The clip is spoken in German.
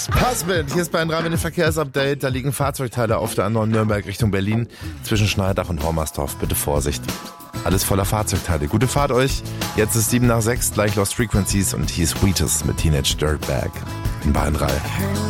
Husband, hier ist bei einem Verkehrsupdate. Da liegen Fahrzeugteile auf der A9 Nürnberg Richtung Berlin zwischen Schneidach und Hormersdorf. Bitte Vorsicht. Alles voller Fahrzeugteile. Gute Fahrt euch. Jetzt ist 7 nach 6, gleich Lost Frequencies und hier ist Wheatus mit Teenage Dirtbag in Bayern 3.